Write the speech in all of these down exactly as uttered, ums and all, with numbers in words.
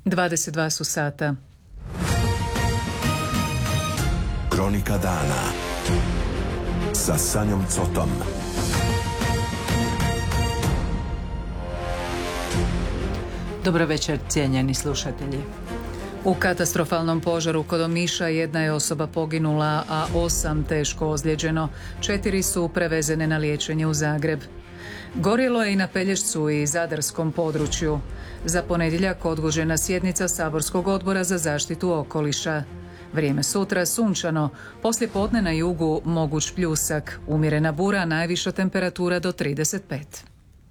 dvadeset dva su sata. Kronika dana sa Sanjom Cotom. Dobro večer, cijenjeni slušatelji. U katastrofalnom požaru kod Omiša jedna je osoba poginula, a osam teško ozlijeđeno. Četiri su prevezene na liječenje u Zagreb. Gorjelo je i na Pelješcu i zadarskom području. Za ponedjeljak odgođena sjednica Saborskog odbora za zaštitu okoliša. Vrijeme sutra sunčano, poslije podne na jugu moguć pljusak, umjerena bura, najviša temperatura do trideset pet.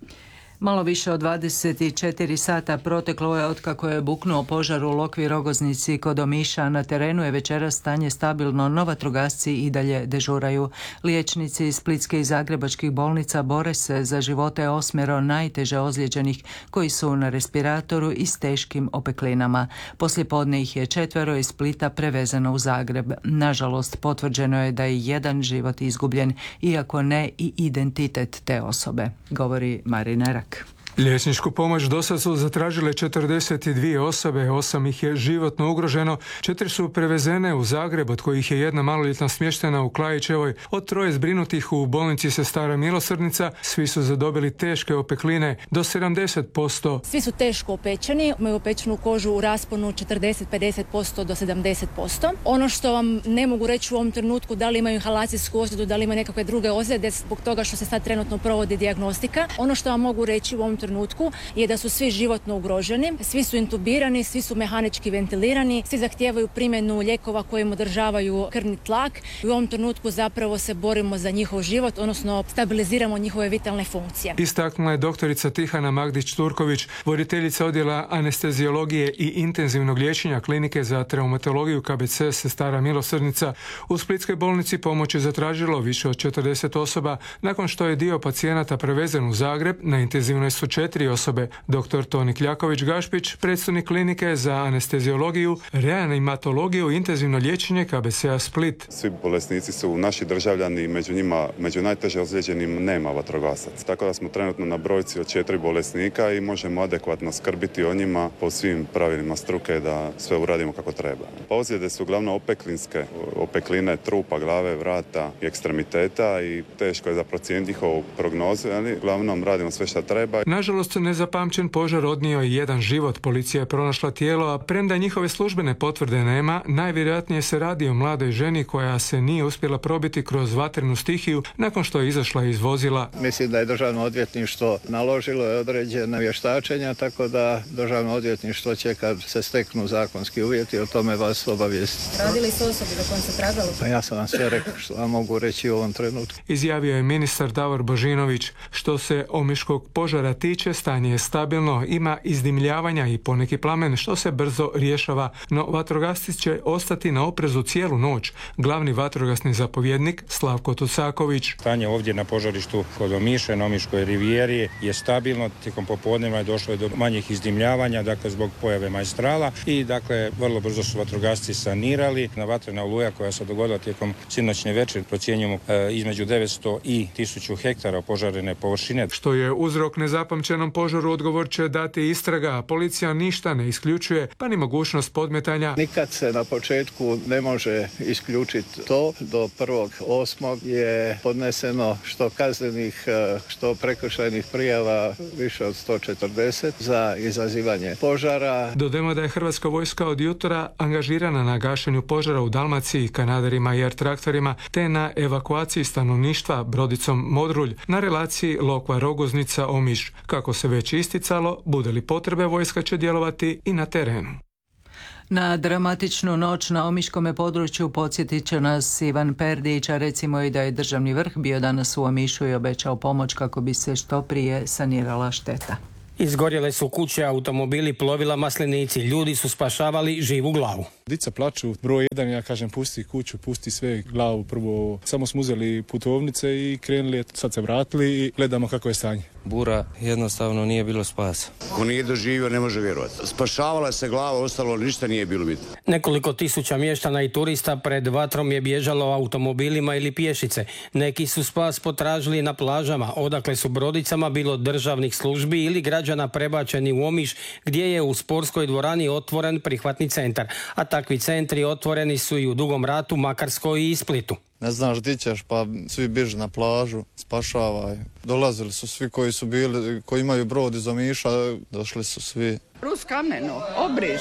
Malo više od dvadeset četiri sata proteklo je otkako je buknuo požar u Lokvi Rogoznici kod Omiša. Na terenu je večeras stanje stabilno, no vatrogasci i dalje dežuraju. Liječnici iz splitske i zagrebačkih bolnica bore se za živote osmero najteže ozlijeđenih koji su na respiratoru i s teškim opeklinama. Poslijepodne ih je četvero iz Splita prevezeno u Zagreb. Nažalost, potvrđeno je da je jedan život izgubljen, iako ne i identitet te osobe, govori Marina Rak. Liječničku pomoć dosad su zatražile četrdeset dvije osobe, osam ih je životno ugroženo, četiri su prevezene u Zagreb, od kojih je jedna maloljetna smještena u Klajićevoj, od troje zbrinutih u bolnici Sestara Milosrdnica, svi su zadobili teške opekline do sedamdeset posto. Svi su teško opečeni, imaju opečenu kožu u rasponu četrdeset do pedeset posto do sedamdeset posto. Ono što vam ne mogu reći u ovom trenutku, da li imaju inhalacijsku ozljedu, da li imaju nekakve druge ozljede, zbog toga što se sad trenutno provodi dijagnostika. Ono što vam mogu reći u ovom trenutku je da su svi životno ugroženi, svi su intubirani, svi su mehanički ventilirani, svi zahtijevaju primjenu lijekova koji im održavaju krvni tlak i u ovom trenutku zapravo se borimo za njihov život, odnosno stabiliziramo njihove vitalne funkcije. Istaknula je doktorica Tihana Magdić-Turković, voditeljica odjela anesteziologije i intenzivnog liječenja klinike za traumatologiju K B C Sestara Milosrdnica. U splitskoj bolnici pomoć je zatražilo više od četrdeset osoba, nakon što je dio pacijenata prevezen u Zagreb. Na intenzivnoj su četiri osobe. Doktor Toni Kljaković-Gašpić, predstojnik klinike za anesteziologiju, reanimatologiju i intenzivno liječenje K B C-a Split. Svi bolesnici su naši državljani, među njima, među najteže ozlijeđenim nema vatrogasac. Tako da smo trenutno na brojci od četiri bolesnika i možemo adekvatno skrbiti o njima po svim pravilima struke da sve uradimo kako treba. Ozljede su uglavnom opeklinske, opekline trupa, glave, vrata i ekstremiteta i teško je za procijeniti njihovu prognozu, ali uglavnom radimo sve što treba. Nažalost, nezapamćen požar odnio je jedan život. Policija je pronašla tijelo, a premda njihove službene potvrde nema, najvjerojatnije se radi o mladoj ženi koja se nije uspjela probiti kroz vatrenu stihiju nakon što je izašla iz vozila. Mislim da je Državno odvjetništvo naložilo je određena vještačenja, tako da Državno odvjetništvo će, kad se steknu zakonski uvjeti, o tome vas obavijestiti. Radili su osobi za kojom se tragalo? Pa ja sam vam sve rekao što vam mogu reći u ovom trenutku. Izjavio je ministar Davor Božinović. Što se omiškog požara tiče, stanje je stabilno, ima izdimljavanja i poneki plamen što se brzo rješava, no vatrogasci će ostati na oprezu cijelu noć. Glavni vatrogasni zapovjednik Slavko Tucaković. Stanje ovdje na požarištu kod Omiša, na Omiškoj rivijeri je stabilno, tijekom popodneva je došlo do manjih izdimljavanja, dakle zbog pojave majstrala i dakle vrlo brzo su vatrogasci sanirali. Na vatrena oluja koja se dogodila tijekom sinoćne večeri procjenjujemo e, između devetsto i tisuću hektara požarene površine. Što je uzrok nezapamćenom požaru, odgovor će dati istraga, a policija ništa ne isključuje, pa ni mogućnost podmetanja. Nikad se na početku ne može isključiti to. Do prvog osmog je podneseno što kaznenih, što prekršajnih prijava više od sto četrdeset za izazivanje požara. Dodajmo da je Hrvatska vojska od jutra angažirana na gašenju požara u Dalmaciji kanaderima i R-traktorima, te na evakuaciji stanovništva brodicom Modrulj na relaciji Lokva Rogoznica Omiš. Kako se već isticalo, bude li potrebe, vojska će djelovati i na terenu. Na dramatičnu noć na Omiškome području podsjetit će nas Ivan Perdić, a recimo i da je državni vrh bio danas u Omišu i obećao pomoć kako bi se što prije sanirala šteta. Izgorjele su kuće, automobili, plovila, maslinici. Ljudi su spašavali živu glavu. Dica plaču, broj jedan, ja kažem pusti kuću, pusti sve, glavu prvo. Samo smo uzeli putovnice i krenuli, sad se vratili i gledamo kako je stanje. bura, jednostavno nije bilo spasa. Ko nije doživio ne može vjerovati. Spašavala se glava, ostalo ništa nije bilo bitno. Nekoliko tisuća mještana i turista pred vatrom je bježalo automobilima ili pješice. Neki su spas potražili na plažama, odakle su brodicama bilo državnih službi ili građana prebačeni u Omiš, gdje je u sportskoj dvorani otvoren prihvatni centar. A takvi centri otvoreni su i u Dugom Ratu, Makarskoj i Splitu. Ne znaš gdje ćeš, pa svi bježe na plažu, spašavaj. Dolazili su svi koji su bili, koji imaju brod iz Omiša, došli su svi. Rus Kameno, Obriš,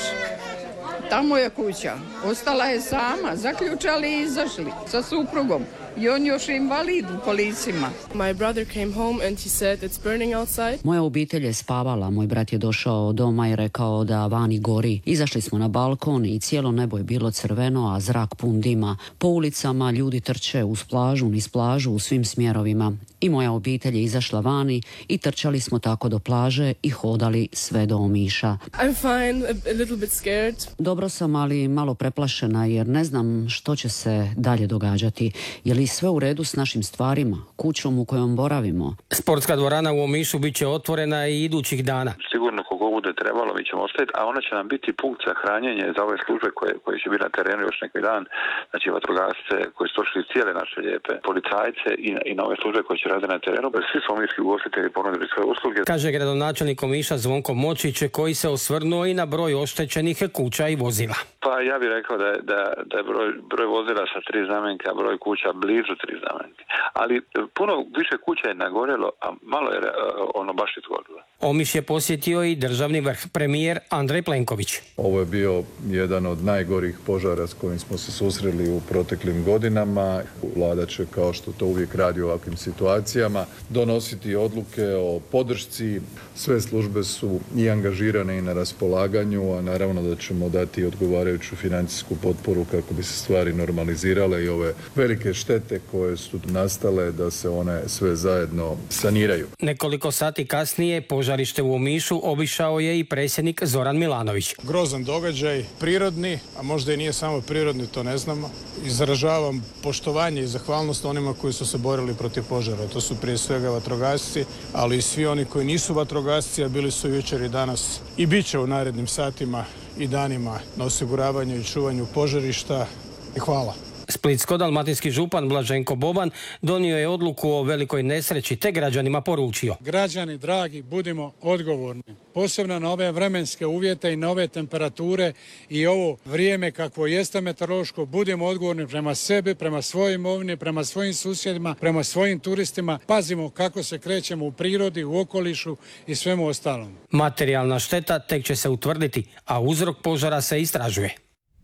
tamo je kuća. Ostala je sama, zaključali i izašli sa suprugom. I on još invalid u kolicima. My brother came home and he said it's burning outside. Moja obitelj je spavala, moj brat je došao doma i rekao da vani gori. Izašli smo na balkon i cijelo nebo je bilo crveno, a zrak pun dima. Po ulicama ljudi trče uz plažu, niz plažu u svim smjerovima. I moja obitelj je izašla vani i trčali smo tako do plaže i hodali sve do Omiša. I'm fine, a little bit scared. Dobro sam, ali malo preplašena jer ne znam što će se dalje događati. Je li sve u redu s našim stvarima, kućom u kojom boravimo? Sportska dvorana u Omišu bit će otvorena i idućih dana. Sigurno koliko bude trebalo mi ćemo ostaviti, a ona će nam biti punkt za hranjenje za ove službe koje, koje će biti na terenu još neki dan. Znači vatrogasce koji su došli cijele naše lijepe, policajce i, i na ove službe koje će raditi na terenu. Svi su omiški ugostitelji ponudili svoje usluge. Kaže gradonačelnik Omiša Zvonko Močić, koji se osvrnuo i na broj oštećenih kuća i vozila. Pa ja bih rekao da je, da, da je broj, broj vozila sa tri znamenke, a broj kuća blizu tri znamenke. Ali puno više kuća je nagorjelo, a malo je ono baš izgorilo. Omiš je posjetio i državni vrh, premijer Andrej Plenković. Ovo je bio jedan od najgorih požara s kojim smo se susreli u proteklim godinama. Vlada će, kao što to uvijek radi u ovakvim situacijama, donositi odluke o podršci. Sve službe su i angažirane i na raspolaganju, a naravno da ćemo dati odgovarajuću financijsku potporu kako bi se stvari normalizirale i ove velike štete koje su nastale da se one sve zajedno saniraju. Nekoliko sati kasnije požarište u Omišu obišao je i predsjednik Zoran Milanović. Grozan događaj, prirodni, a možda i nije samo prirodni, to ne znamo. Izražavam poštovanje i zahvalnost onima koji su se borili protiv požara. To su prije svega vatrogasci, ali i svi oni koji nisu vatrogasci, a bili su jučer i danas i bit će u narednim satima i danima na osiguravanju i čuvanju požarišta. I hvala. Splitsko-dalmatinski župan Blaženko Boban donio je odluku o velikoj nesreći te građanima poručio. Građani dragi, budimo odgovorni. Posebno na ove vremenske uvjete i na ove temperature i ovo vrijeme kakvo jeste meteorološko, budimo odgovorni prema sebi, prema svojoj imovini, prema svojim susjedima, prema svojim turistima. Pazimo kako se krećemo u prirodi, u okolišu i svemu ostalom. Materijalna šteta tek će se utvrditi, a uzrok požara se istražuje.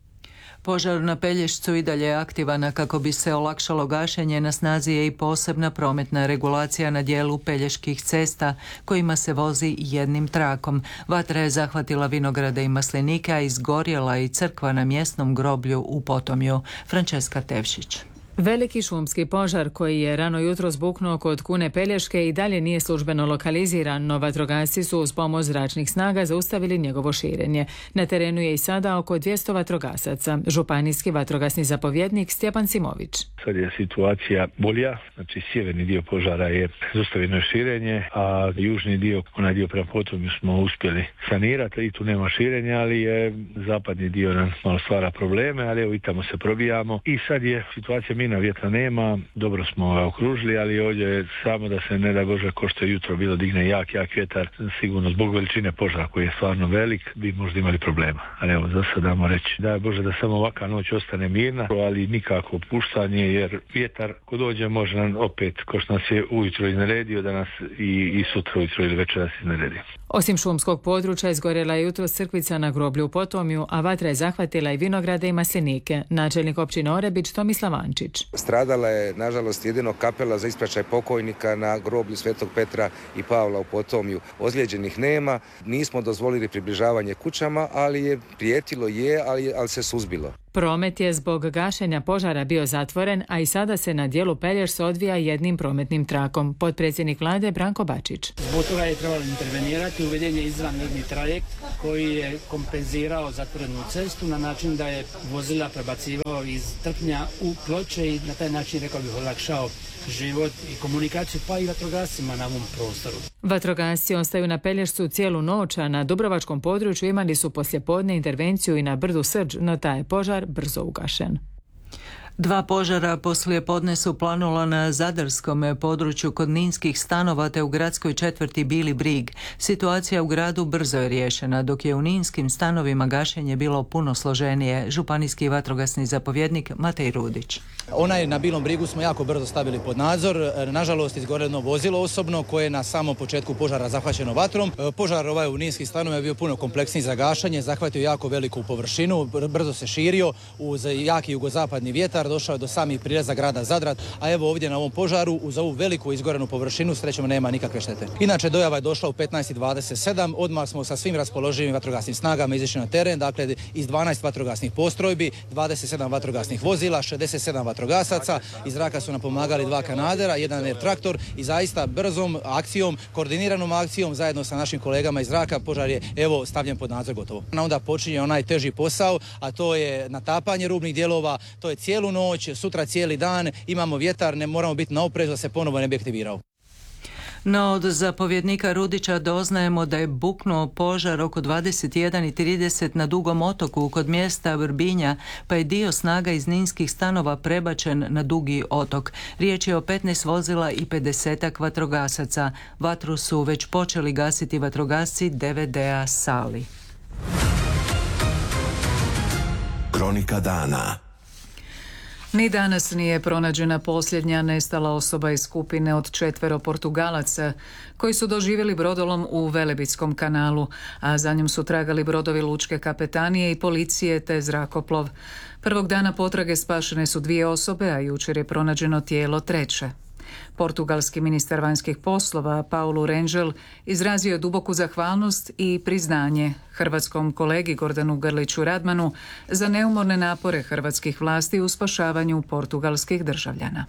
Požar na Pelješcu i dalje je aktivan, kako bi se olakšalo gašenje. Na snazi je i posebna prometna regulacija na dijelu peljeških cesta kojima se vozi jednim trakom. Vatra je zahvatila vinograde i maslinike, a izgorjela i crkva na mjesnom groblju u Potomju. Frančeska Tevšić. Veliki šumski požar koji je rano jutro zbuknuo kod Kune Pelješke i dalje nije službeno lokaliziran, no vatrogasci su uz pomoć zračnih snaga zaustavili njegovo širenje. Na terenu je i sada oko dvjesto vatrogasaca. Županijski vatrogasni zapovjednik Stjepan Simović. Sad je situacija bolja, znači sjeverni dio požara je zaustavljeno širenje, a južni dio, onaj dio prema Potomju smo uspjeli sanirati i tu nema širenja, ali je zapadni dio nam malo stvara probleme, ali evo i tamo se probijamo i sad je situacija mi na vjetra nema, dobro smo ga okružili, ali ovdje je samo da se ne da Bože ko što je jutro bilo digne jak, jak vjetar, sigurno zbog veličine požara koji je stvarno velik, bi možda imali problema. Ali evo, za sad damo reći, daj Bože da samo ovaka noć ostane mirna, ali nikako opuštanje, jer vjetar ko dođe može nam opet, ko što nas je ujutro izneredio, da nas i, i sutra ujutro ili večeras izneredio. Osim šumskog područja, izgorjela je jutro crkvica na groblju u Potomju, a vatra je zahvatila i vinograde i maslinike. Načelnik općine Orebić Tomislav Ančić. Stradala je, nažalost, jedino kapela za ispraćaj pokojnika na groblju Svetog Petra i Pavla u Potomju. Ozlijeđenih nema, nismo dozvolili približavanje kućama, ali je prijetilo je, ali, ali se suzbilo. Promet je zbog gašenja požara bio zatvoren, a i sada se na dijelu Pelješca odvija jednim prometnim trakom. Potpredsjednik vlade Branko Bačić. Zbog toga je trebalo intervenirati, uveden je izvanredni trajekt koji je kompenzirao zatvorenu cestu na način da je vozila prebacivao iz Trpnja u Ploče i na taj način, rekao bih, olakšao život i komunikaciju, pa i vatrogascima na ovom prostoru. Vatrogasci ostaju na Pelješcu cijelu noć, a na dubrovačkom području imali su poslijepodne intervenciju i na brdu Srđ, no taj je požar brzo ugašen. Dva požara poslije podne su planula na zadarskom području kod ninskih stanova te u gradskoj četvrti Bili Brig. Situacija u gradu brzo je riješena, dok je u ninskim stanovima gašenje bilo puno složenije. Županijski vatrogasni zapovjednik Matej Rudić. Onaj na Bilom Brigu smo jako brzo stavili pod nadzor. Nažalost, izgoreno vozilo osobno koje je na samom početku požara zahvaćeno vatrom. Požar ovaj u ninskim stanovima je bio puno kompleksniji za gašenje, zahvatio jako veliku površinu, brzo se širio uz jaki jugozapadni vjetar, došao je do samih prireza grada Zadra, a evo ovdje na ovom požaru uz ovu veliku izgorenu površinu srećom nema nikakve štete. Inače, dojava je došla u petnaest i dvadeset sedam, odmah smo sa svim raspoloživim vatrogasnim snagama izišli na teren, dakle iz dvanaest vatrogasnih postrojbi, dvadeset sedam vatrogasnih vozila, šezdeset sedam vatrogasaca, iz zraka su nam pomagali dva kanadera, jedan air traktor i zaista brzom akcijom, koordiniranom akcijom zajedno sa našim kolegama iz zraka požar je evo stavljen pod nadzor gotovo. Onda počinje onaj teži posao, a to je natapanje rubnih dijelova, to je cijelu noć, sutra cijeli dan, imamo vjetar, ne moramo biti na oprezu da se ponovo ne bi aktivirao. No, od zapovjednika Rudića doznajemo da je buknuo požar oko dvadeset jedan i trideset na Dugom otoku kod mjesta Vrbinja, pa je dio snaga iz ninskih stanova prebačen na Dugi otok. Riječ je o petnaest vozila i pedesetak vatrogasaca. Vatru su već počeli gasiti vatrogasci D V D-a Sali. Kronika dana. Ni danas nije pronađena posljednja nestala osoba iz skupine od četvero Portugalaca koji su doživjeli brodolom u Velebitskom kanalu, a za njom su tragali brodovi lučke kapetanije i policije te zrakoplov. Prvog dana potrage spašene su dvije osobe, a jučer je pronađeno tijelo treće. Portugalski ministar vanjskih poslova Paulo Rangel izrazio je duboku zahvalnost i priznanje hrvatskom kolegi Gordanu Grliću Radmanu za neumorne napore hrvatskih vlasti u spašavanju portugalskih državljana.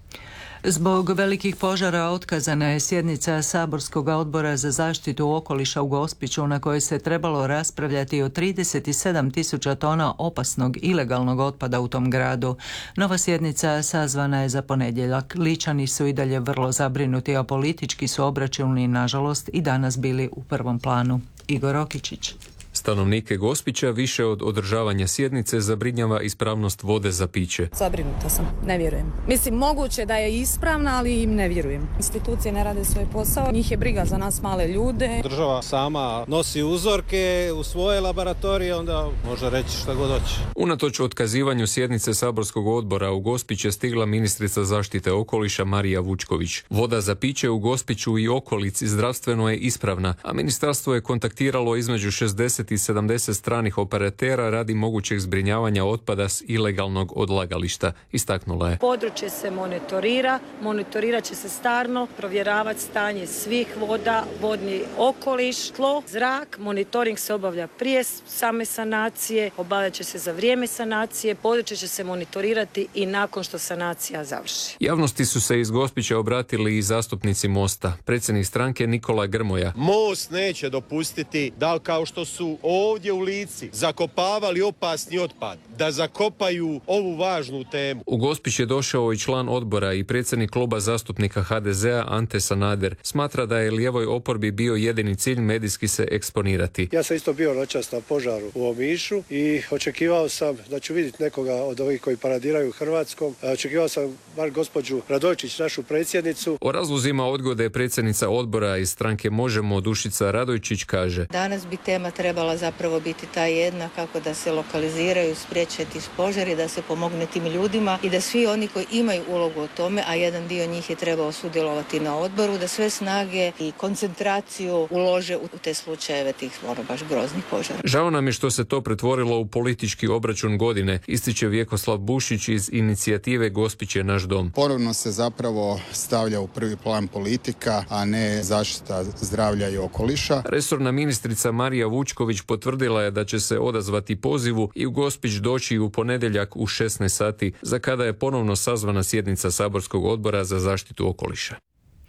Zbog velikih požara otkazana je sjednica Saborskog odbora za zaštitu okoliša u Gospiću na kojoj se trebalo raspravljati o trideset sedam tisuća tona opasnog ilegalnog otpada u tom gradu. Nova sjednica sazvana je za ponedjeljak. Ličani su i dalje vrlo zabrinuti, a politički su obračuni nažalost i danas bili u prvom planu. Igor Okičić. Stanovnike Gospića više od održavanja sjednice zabrinjava ispravnost vode za piće. Zabrinuta sam, ne vjerujem. Mislim, moguće da je ispravna, ali im ne vjerujem. Institucije ne rade svoj posao, njih je briga za nas male ljude. Država sama nosi uzorke u svoje laboratorije, onda može reći šta god hoće. Unatoč otkazivanju sjednice Saborskog odbora u Gospić je stigla ministrica zaštite okoliša Marija Vučković. Voda za piće u Gospiću i okolici zdravstveno je ispravna, a ministarstvo je kontaktiralo između šezdeset i sedamdeset stranih operatera radi mogućeg zbrinjavanja otpada s ilegalnog odlagališta, istaknula je. Područje se monitorira, monitorirat će se stalno, provjeravati stanje svih voda, vodni okoliš, tlo, zrak. Monitoring se obavlja prije same sanacije, obavljat će se za vrijeme sanacije, područje će se monitorirati i nakon što sanacija završi. Javnosti su se iz Gospića obratili i zastupnici Mosta. Predsjednik stranke Nikola Grmoja. Most neće dopustiti da kao što su ovdje u Lici zakopavali opasni otpad, da zakopaju ovu važnu temu. U Gospić je došao i član odbora i predsjednik kluba zastupnika ha de zea Ante Sanader. Smatra da je lijevoj oporbi bio jedini cilj medijski se eksponirati. Ja sam isto bio noćas na požaru u Omišu i očekivao sam da ću vidjeti nekoga od ovih koji paradiraju Hrvatskom. Očekivao sam bar gospođu Radojčić, našu predsjednicu. O razlozima odgode predsjednica odbora iz stranke Možemo Dušica Radojčić kaže. Danas bi tema trebala zapravo biti ta jedna, kako da se lokaliziraju, spriječiti požari, da se pomogne tim ljudima i da svi oni koji imaju ulogu o tome, a jedan dio njih je trebao sudjelovati na odboru, da sve snage i koncentraciju ulože u te slučajeve tih ono baš groznih požara. Žao nam je što se to pretvorilo u politički obračun godine, ističe Vjekoslav Bušić iz inicijative Gospić je naš dom. Ponovno se zapravo stavlja u prvi plan politika, a ne zaštita zdravlja i okoliša. Resorna ministrica Marija Vučković potvrdila je da će se odazvati pozivu i u Gospić doći u ponedjeljak u šesnaest sati, za kada je ponovno sazvana sjednica Saborskog odbora za zaštitu okoliša.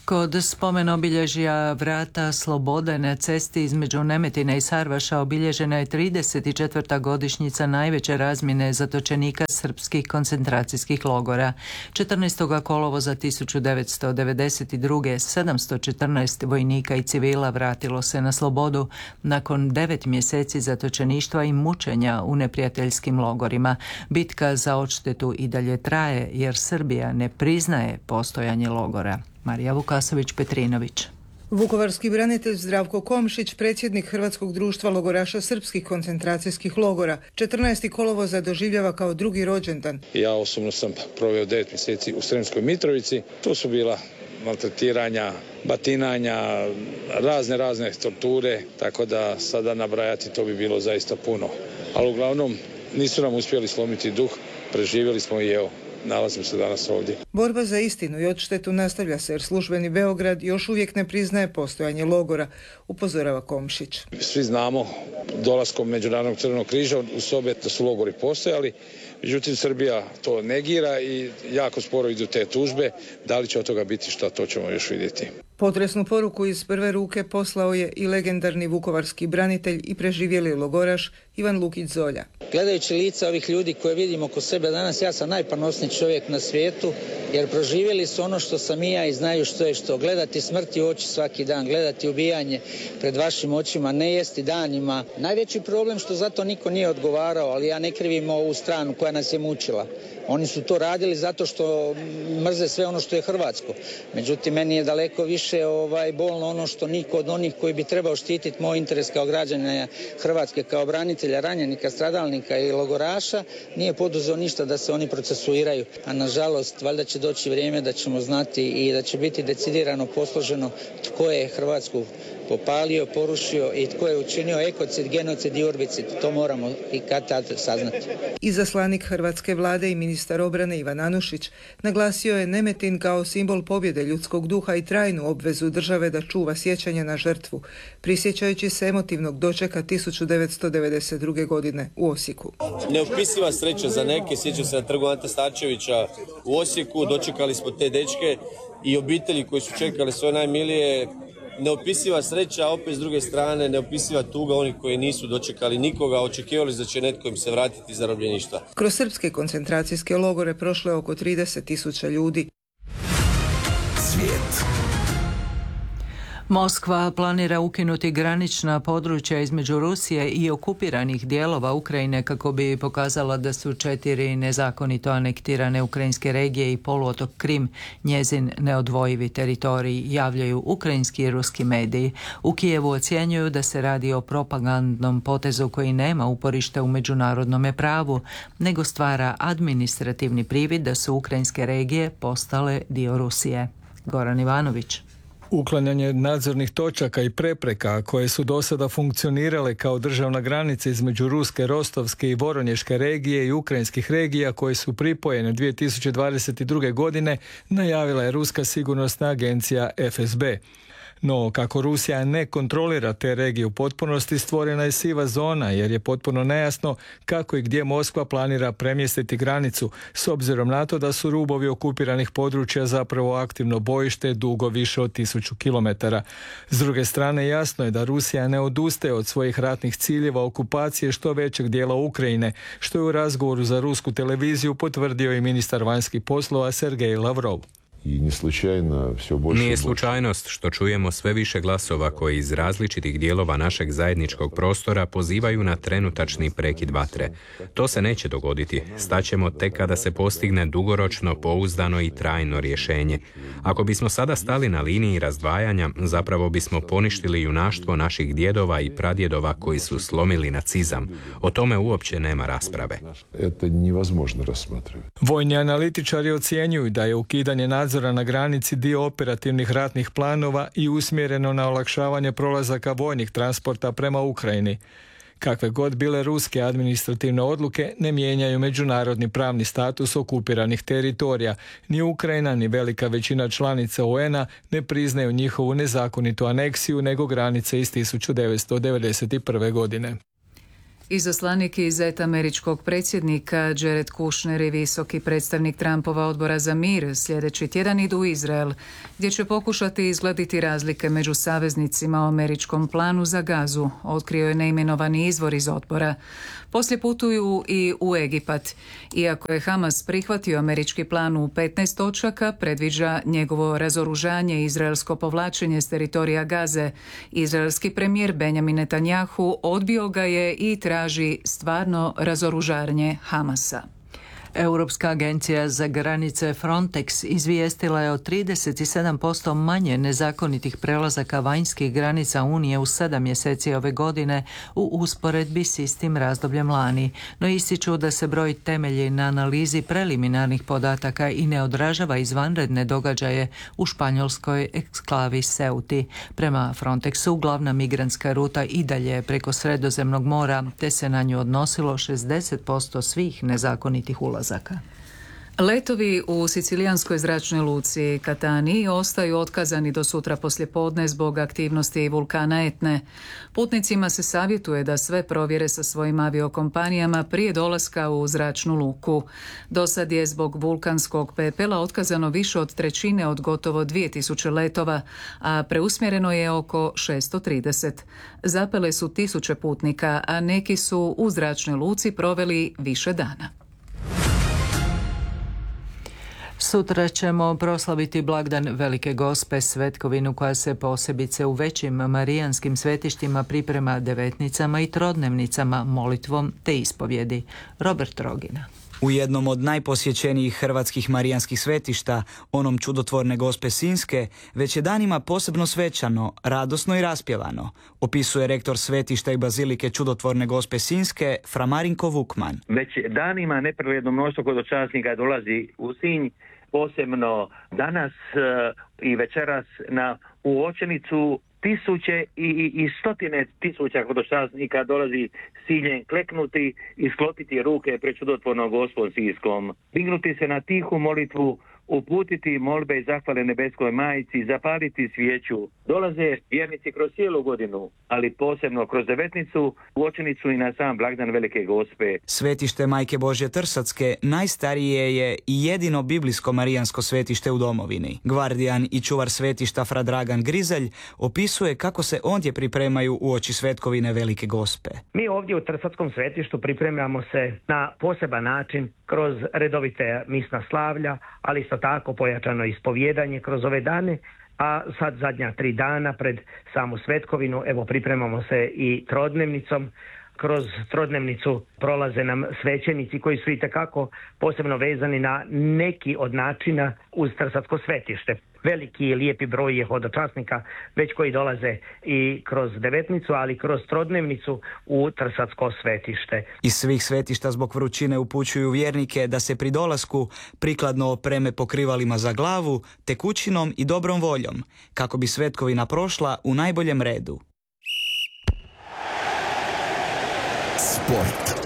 Kod spomen obilježja Vrata slobode na cesti između Nemetine i Sarvaša obilježena je trideset četvrta godišnjica najveće razmjene zatočenika srpskih koncentracijskih logora. četrnaestog kolovoza tisuću devetsto devedeset druge. sedamsto četrnaest vojnika i civila vratilo se na slobodu nakon devet mjeseci zatočeništva i mučenja u neprijateljskim logorima. Bitka za odštetu i dalje traje jer Srbija ne priznaje postojanje logora. Marija Vukasović-Petrinović. Vukovarski branitelj Zdravko Komšić, predsjednik Hrvatskog društva logoraša srpskih koncentracijskih logora, četrnaesti kolovoza doživljava kao drugi rođendan. Ja osobno sam proveo devet mjeseci u Sremskoj Mitrovici. Tu su bila maltretiranja, batinanja, razne razne torture, tako da sada nabrajati to bi bilo zaista puno. Ali uglavnom nisu nam uspjeli slomiti duh, preživjeli smo i evo. Nalazim se danas ovdje. Borba za istinu i odštetu nastavlja se jer službeni Beograd još uvijek ne priznaje postojanje logora, upozorava Komšić. Svi znamo dolaskom Međunarodnog Crvenog križa u sobe da su logori postojali, međutim Srbija to negira i jako sporo idu te tužbe. Da li će od toga biti šta, to ćemo još vidjeti. Potresnu poruku iz prve ruke poslao je i legendarni vukovarski branitelj i preživjeli logoraš Ivan Lukić Zolja. Gledajući lica ovih ljudi koje vidimo oko sebe danas, ja sam najponosniji čovjek na svijetu jer proživjeli su ono što sam i ja i znaju što je što. Gledati smrti u oči svaki dan, gledati ubijanje pred vašim očima, ne jesti danima. Najveći problem što zato niko nije odgovarao, ali ja ne krivim ovu stranu koja nas je mučila. Oni su to radili zato što mrze sve ono što je hrvatsko. Međutim, meni je daleko više ovaj, bolno ono što niko od onih koji bi trebao štititi moj interes kao građana Hrvatske, kao branitelja, ranjenika, stradalnika i logoraša, nije poduzeo ništa da se oni procesuiraju. A nažalost, valjda će doći vrijeme da ćemo znati i da će biti decidirano posloženo tko je Hrvatsku popalio, porušio i tko je učinio ekocid, genocid i urbicid. To moramo i kad tad saznati. Izaslanik hrvatske vlade i ministar obrane Ivan Anušić naglasio je Nemetin kao simbol pobjede ljudskog duha i trajnu obvezu države da čuva sjećanje na žrtvu, prisjećajući se emotivnog dočeka tisuću devetsto devedeset druge. godine u Osijeku. Neopisiva sreća za neke, sjećam se na trgu Ante Starčevića u Osijeku, dočekali smo te dečke i obitelji koji su čekali svoje najmilije. Neopisiva sreća, a opet s druge strane neopisiva tuga onih koji nisu dočekali nikoga, očekivali da će netko im se vratiti iz zarobljeništva. Kroz srpske koncentracijske logore prošlo je oko trideset tisuća ljudi. Svijet. Moskva planira ukinuti granična područja između Rusije i okupiranih dijelova Ukrajine kako bi pokazala da su četiri nezakonito anektirane ukrajinske regije i poluotok Krim njezin neodvojivi teritorij, javljaju ukrajinski i ruski mediji. U Kijevu ocjenjuju da se radi o propagandnom potezu koji nema uporište u međunarodnom pravu, nego stvara administrativni privid da su ukrajinske regije postale dio Rusije. Goran Ivanović. Uklanjanje nadzornih točaka i prepreka koje su do sada funkcionirale kao državna granica između ruske, rostovske i voronješke regije i ukrajinskih regija koje su pripojene dvije tisuće dvadeset druge. godine najavila je ruska sigurnosna agencija F S B. No, kako Rusija ne kontrolira te regije u potpunosti, stvorena je siva zona jer je potpuno nejasno kako i gdje Moskva planira premjestiti granicu, s obzirom na to da su rubovi okupiranih područja zapravo aktivno bojište dugo više od tisuću kilometara. S druge strane, jasno je da Rusija ne odustaje od svojih ratnih ciljeva okupacije što većeg dijela Ukrajine, što je u razgovoru za rusku televiziju potvrdio i ministar vanjskih poslova Sergej Lavrov. Nije slučajnost što čujemo sve više glasova koji iz različitih dijelova našeg zajedničkog prostora pozivaju na trenutačni prekid vatre. To se neće dogoditi. Staćemo tek kada se postigne dugoročno, pouzdano i trajno rješenje. Ako bismo sada stali na liniji razdvajanja, zapravo bismo poništili junaštvo naših djedova i pradjedova koji su slomili nacizam. O tome uopće nema rasprave. Vojni analitičari ocjenjuju da je ukidanje nadzora na granici dio operativnih ratnih planova i usmjereno na olakšavanje prolazaka vojnih transporta prema Ukrajini. Kakve god bile ruske administrativne odluke ne mijenjaju međunarodni pravni status okupiranih teritorija. Ni Ukrajina ni velika većina članica U N-a ne priznaju njihovu nezakonitu aneksiju nego granice iz tisuću devetsto devedeset prve. godine. Izaslanik iz et američkog predsjednika Jared Kushner i visoki predstavnik Trumpova odbora za mir sljedeći tjedan idu u Izrael, gdje će pokušati izgladiti razlike među saveznicima u američkom planu za Gazu, otkrio je neimenovani izvor iz odbora. Poslije putuju i u Egipat. Iako je Hamas prihvatio američki plan u petnaest točaka, predviđa njegovo razoružanje i izraelsko povlačenje s teritorija Gaze. Izraelski premijer Benjamin Netanjahu odbio ga je i traži stvarno razoružanje Hamasa. Europska agencija za granice Frontex izvijestila je o trideset sedam posto manje nezakonitih prelazaka vanjskih granica Unije u sedam mjeseci ove godine u usporedbi s istim razdobljem lani, no ističu da se broj temelji na analizi preliminarnih podataka i ne odražava izvanredne događaje u španjolskoj eksklavi Ceuti. Prema Frontexu, glavna migrantska ruta i dalje preko Sredozemnog mora, te se na nju odnosilo šezdeset posto svih nezakonitih ulazaka. Letovi u sicilijanskoj zračnoj luci Catani ostaju otkazani do sutra poslijepodne zbog aktivnosti vulkana Etne. Putnicima se savjetuje da sve provjere sa svojim aviokompanijama prije dolaska u zračnu luku. Do sad je zbog vulkanskog pepela otkazano više od trećine od gotovo dvije tisuće letova, a preusmjereno je oko šesto trideset. Zapele su tisuće putnika, a neki su u zračnoj luci proveli više dana. Sutra ćemo proslaviti blagdan Velike Gospe, svetkovinu koja se posebice u većim marijanskim svetištima priprema devetnicama i trodnevnicama, molitvom te ispovjedi. Robert Rogina. U jednom od najposjećenijih hrvatskih marijanskih svetišta, onom Čudotvorne Gospe Sinjske, već je danima posebno svečano, radosno i raspjevano, opisuje rektor svetišta i bazilike Čudotvorne Gospe Sinjske, fra Marinko Vukman. Već danima nepregledno mnoštvo hodočasnika dolazi u Sinj, posebno danas i večeras na uočenicu. Tisuće i, i, i stotine tisuća hodočasnika dolazi s ciljem kleknuti i sklopiti ruke pred Čudotvornom Gospom Sinjskom. Dignuti se na tihu molitvu, uputiti molbe i zahvale Nebeskoj Majici, zapaliti svijeću. Dolaze vjernici kroz cijelu godinu, ali posebno kroz devetnicu, uočenicu i na sam blagdan Velike Gospe. Svetište Majke Božje Trsatske najstarije je i jedino biblijsko marijansko svetište u domovini. Gvardijan i čuvar svetišta fra Dragan Grizelj opisuje kako se ondje pripremaju uoči svetkovine Velike Gospe. Mi ovdje u Trsatskom svetištu pripremamo se na poseban način kroz redovite misna slavlja, ali isto tako pojačano ispovjedanje kroz ove dane, a sad zadnja tri dana pred samu svetkovinu, evo pripremamo se i trodnevnicom. Kroz trodnevnicu prolaze nam svećenici koji su itekako posebno vezani na neki od načina uz Trsatsko svetište. Veliki i lijepi broj je hodočasnika već koji dolaze i kroz devetnicu, ali kroz trodnevnicu u Trsatsko svetište. Iz svih svetišta zbog vrućine upućuju vjernike da se pri dolasku prikladno opreme pokrivalima za glavu, tekućinom i dobrom voljom, kako bi svetkovina prošla u najboljem redu. Sport.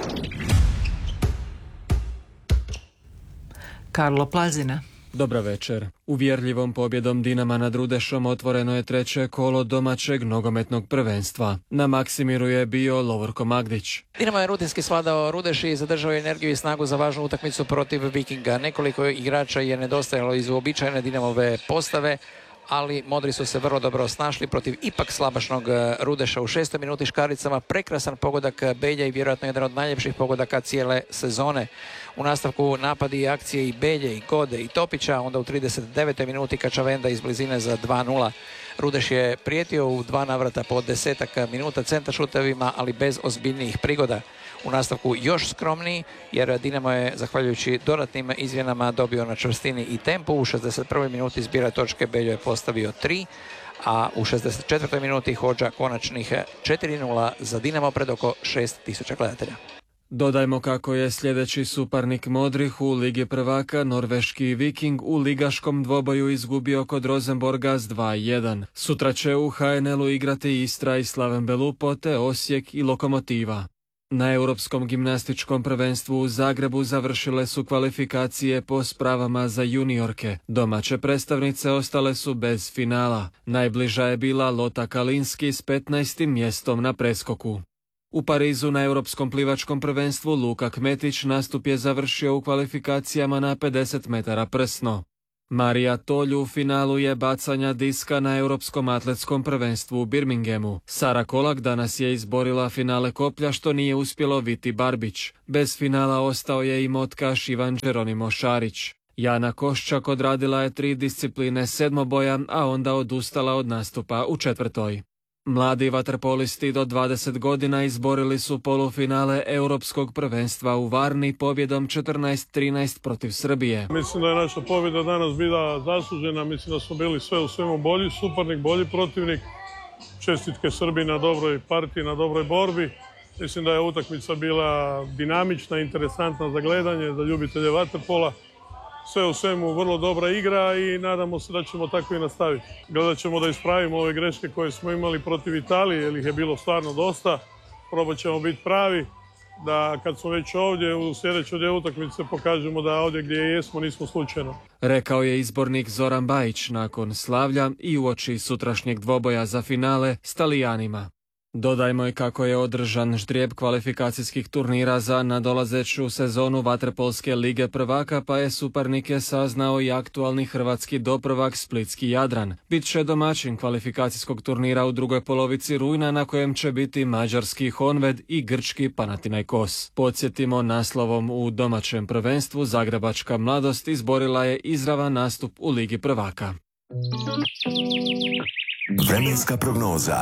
Karlo Plazina. Dobra večer. Uvjerljivom pobjedom Dinama nad Rudešom otvoreno je treće kolo domaćeg nogometnog prvenstva. Na Maksimiru je bio Lovorko Magdić. Dinamo je rutinski svladao Rudeš i zadržao energiju i snagu za važnu utakmicu protiv Vikinga. Nekoliko igrača je nedostajalo iz uobičajene Dinamove postave, ali modri su se vrlo dobro snašli protiv ipak slabašnog Rudeša. U šestoj minuti škaricama prekrasan pogodak Belje i vjerojatno jedan od najljepših pogodaka cijele sezone. U nastavku napadi i akcije i Belje, i Gode, i Topića, onda u trideset devetoj minuti Kačavenda iz blizine za dva nula. Rudeš je prijetio u dva navrata po desetak minuta centaršutevima, ali bez ozbiljnijih prigoda. U nastavku još skromniji, jer Dinamo je, zahvaljujući dodatnim izmjenama, dobio na čvrstini i tempu. U šezdeset prvoj minuti zbira točke Beljo je postavio tri, a u šezdeset četvrtoj minuti Hodža konačnih četiri nula za Dinamo pred oko šest tisuća gledatelja. Dodajmo kako je sljedeći suparnik modrih u Ligi prvaka, norveški Viking, u ligaškom dvoboju izgubio kod Rosenborga s dva jedan. Sutra će u ha en el-u igrati Istra i Slaven Belupo, te Osijek i Lokomotiva. Na Europskom gimnastičkom prvenstvu u Zagrebu završile su kvalifikacije po spravama za juniorke. Domaće predstavnice ostale su bez finala. Najbliža je bila Lota Kalinski s petnaestim mjestom na preskoku. U Parizu na Europskom plivačkom prvenstvu Luka Kmetić nastup je završio u kvalifikacijama na pedeset metara prsno. Marija Tolju u finalu je bacanja diska na Europskom atletskom prvenstvu u Birminghamu. Sara Kolak danas je izborila finale koplja što nije uspjelo Viti Barbić. Bez finala ostao je i motkaš Ivan Geronimo Šarić. Jana Koščak odradila je tri discipline sedmoboja, a onda odustala od nastupa u četvrtoj. Mladi vaterpolisti do dvadeset godina izborili su polufinale Europskog prvenstva u Varni pobjedom četrnaest trinaest protiv Srbije. Mislim da je naša pobjeda danas bila zaslužena, mislim da smo bili sve u svemu bolji, suparnik, bolji protivnik. Čestitke Srbiji na dobroj partiji, na dobroj borbi. Mislim da je utakmica bila dinamična, interesantna za gledanje, za ljubitelje vaterpola. Sve u svemu vrlo dobra igra i nadamo se da ćemo tako i nastaviti. Gledat ćemo da ispravimo ove greške koje smo imali protiv Italije, jer ih je bilo stvarno dosta. Probat ćemo biti pravi, da kad smo već ovdje u sljedećoj dvije utakmice pokažemo da ovdje gdje jesmo nismo slučajno. Rekao je izbornik Zoran Bajić nakon slavlja i uoči sutrašnjeg dvoboja za finale s Talijanima. Dodajmo i kako je održan ždrijeb kvalifikacijskih turnira za nadolazeću sezonu vaterpolske lige prvaka, pa je suparnike saznao i aktualni hrvatski doprvak Splitski Jadran. Bit će domaćin kvalifikacijskog turnira u drugoj polovici rujna, na kojem će biti mađarski Honved i grčki Panathinaikos. Podsjetimo, naslovom u domaćem prvenstvu Zagrebačka mladost izborila je izravan nastup u ligi prvaka. Vremenska prognoza.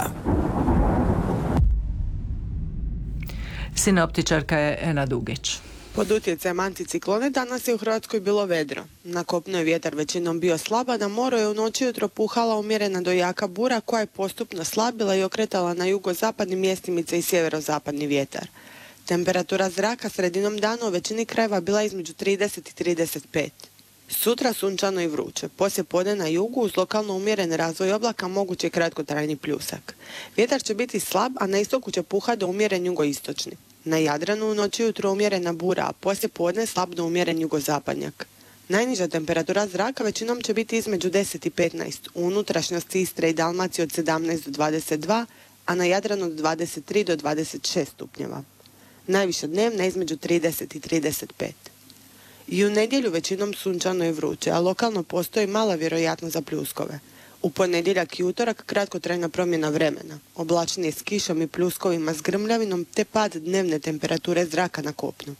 Sinoptičarka je Ena Dugić. Pod utjecajem anticiklone danas je u Hrvatskoj bilo vedro. Na kopnu je vjetar većinom bio slab, a na moru je u noći jutro puhala umjerena do jaka bura koja je postupno slabila i okretala na jugozapadni mjestimice i sjeverozapadni vjetar. Temperatura zraka sredinom dana u većini krajeva bila između trideset i trideset pet. Sutra sunčano i vruće. Poslije podne na jugu uz lokalno umjeren razvoj oblaka moguće kratkotrajni pljusak. Vjetar će biti slab, a na istoku će puhati do umjeren jugoistočni. Na Jadranu u noći jutro umjerena bura, a poslije podne slab do umjeren jugozapadnjak. Najniža temperatura zraka većinom će biti između deset i petnaest, u unutrašnjosti Istre i Dalmacije od sedamnaest do dvadeset dva, a na Jadranu od dvadeset tri do dvadeset šest stupnjeva. Najviša dnevna između trideset i trideset pet. I u nedjelju većinom sunčano i vruće, a lokalno postoji mala vjerojatnost za pljuskove. U ponedjeljak i utorak kratkotrajna promjena vremena, oblačnije s kišom i pljuskovima s grmljavinom te pad dnevne temperature zraka na kopnu.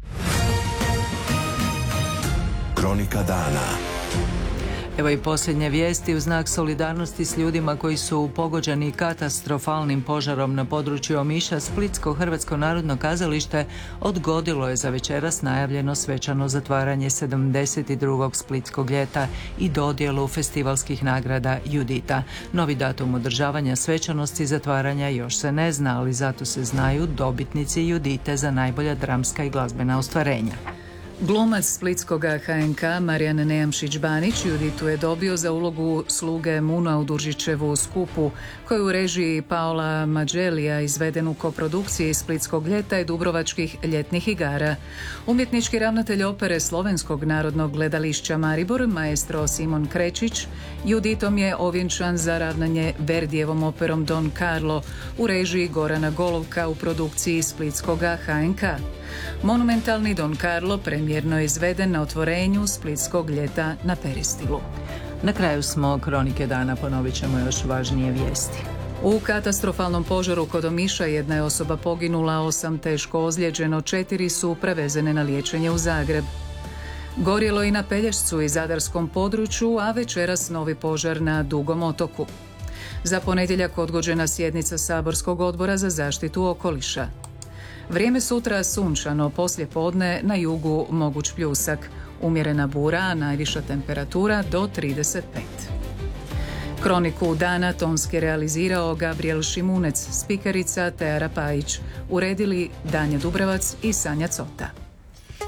Kronika dana. Evo i posljednje vijesti. U znak solidarnosti s ljudima koji su pogođeni katastrofalnim požarom na području Omiša, Splitsko Hrvatsko narodno kazalište odgodilo je za večeras najavljeno svečano zatvaranje sedamdeset drugog Splitskog ljeta i dodjelu festivalskih nagrada Judita. Novi datum održavanja svečanosti zatvaranja još se ne zna, ali zato se znaju dobitnici Judite za najbolja dramska i glazbena ostvarenja. Glumac splitskog H N K Marijan Nejamšić-Banić Juditu je dobio za ulogu sluge Muna u Duržićevu skupu, koju u režiji Paola Mađelija izveden u koprodukciji Splitskog ljeta i Dubrovačkih ljetnih igara. Umjetnički ravnatelj opere Slovenskog narodnog gledališća Maribor, maestro Simon Krečić, Juditom je ovjenčan za ravnanje Verdijevom operom Don Carlo u režiji Gorana Golovka u produkciji Splitskog H N K. Monumentalni Don Carlo premijerno je izveden na otvorenju Splitskog ljeta na Peristilu. Na kraju smo kronike dana, ponovit ćemo još važnije vijesti. U katastrofalnom požaru kod Omiša jedna je osoba poginula, osam teško ozlijeđeno, četiri su prevezene na liječenje u Zagreb. Gorjelo i na Pelješcu i zadarskom području, a večeras novi požar na Dugom otoku. Za ponedjeljak odgođena sjednica Saborskog odbora za zaštitu okoliša. Vrijeme sutra sunčano, poslije podne na jugu moguć pljusak, umjerena bura, a najviša temperatura do trideset pet. Kroniku dana tonski realizirao Gabriel Šimunec, spikerica Teara Pajić, uredili Danja Dubravac i Sanja Cota.